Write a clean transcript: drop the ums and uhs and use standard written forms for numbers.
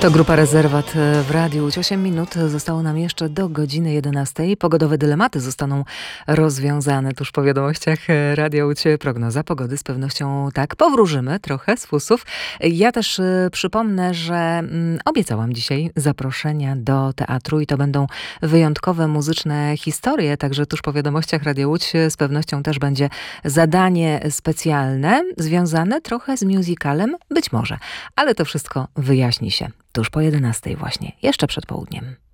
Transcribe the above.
To Grupa Rezerwat w Radiu Łódź. 8 minut zostało nam jeszcze do godziny 11. Pogodowe dylematy zostaną rozwiązane tuż po wiadomościach Radia Łódź. Prognoza pogody z pewnością tak. Powróżymy trochę z fusów. Ja też przypomnę, że obiecałam dzisiaj zaproszenia do teatru i to będą wyjątkowe muzyczne historie. Także tuż po wiadomościach Radia Łódź z pewnością też będzie zadanie specjalne związane trochę z musicalem. Być może. Ale to wszystko wyjaśni się tuż po 11 właśnie, jeszcze przed południem.